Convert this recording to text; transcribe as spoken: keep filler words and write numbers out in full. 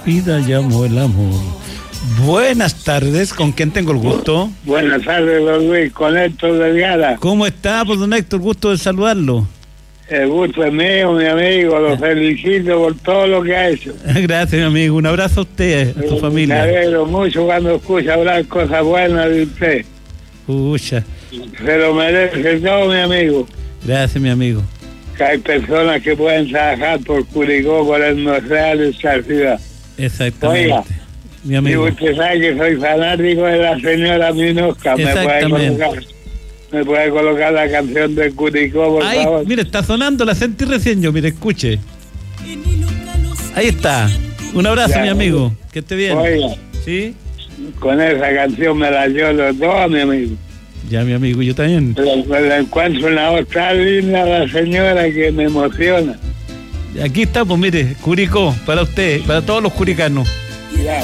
vida llamó el amor. Buenas tardes, ¿con quién tengo el gusto? Buenas tardes, don Luis, con Héctor Delgada. ¿Cómo está, pues, don Héctor? Gusto de saludarlo. El gusto es mío, mi amigo, lo felicito por todo lo que ha hecho. Gracias, mi amigo, un abrazo a usted, a su Me familia. alegro mucho cuando escucha hablar cosas buenas de usted. Pucha, Se lo merece todo, mi amigo. gracias, mi amigo. Que hay personas que pueden trabajar por Curicó, por el Real de esta ciudad. Exactamente. Oiga, Mi y amigo. usted sabe que soy fanático de la señora Minosca. ¿Me puede Exactamente. colocar, me puede colocar la canción de Curicó, por Ahí, favor? mire, está sonando, la sentí recién yo, mire, escuche. Ahí está. Un abrazo, Ya, mi amigo. Que esté bien. Oiga, ¿Sí? con esa canción me la lloro todo, mi amigo. Ya, mi amigo, yo también. La, la encuentro una voz tan linda, la señora, que me emociona. Aquí está, pues mire, Curicó, para usted, para todos los curicanos. Ya.